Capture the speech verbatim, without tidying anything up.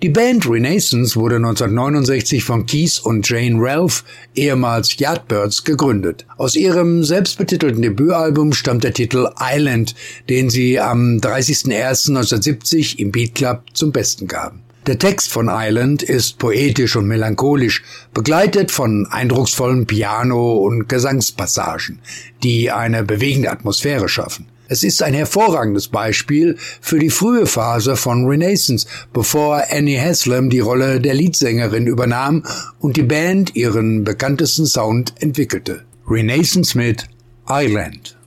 Die Band Renaissance wurde neunzehnhundertneunundsechzig von Keith und Jane Ralph, ehemals Yardbirds, gegründet. Aus ihrem selbstbetitelten Debütalbum stammt der Titel Island, den sie am dreißigsten ersten neunzehnhundertsiebzig im Beat Club zum Besten gaben. Der Text von Island ist poetisch und melancholisch, begleitet von eindrucksvollen Piano- und Gesangspassagen, die eine bewegende Atmosphäre schaffen. Es ist ein hervorragendes Beispiel für die frühe Phase von Renaissance, bevor Annie Haslam die Rolle der Leadsängerin übernahm und die Band ihren bekanntesten Sound entwickelte. Renaissance mit Island.